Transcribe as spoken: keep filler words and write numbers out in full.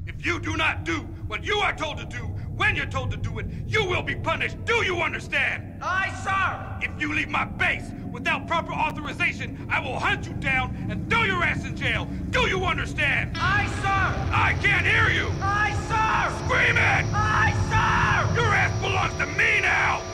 If you do not do what you are told to do, when you're told to do it, you will be punished. Do you understand? Aye, sir! If you leave my base without proper authorization, I will hunt you down and throw your ass in jail. Do you understand? Aye, sir! I can't hear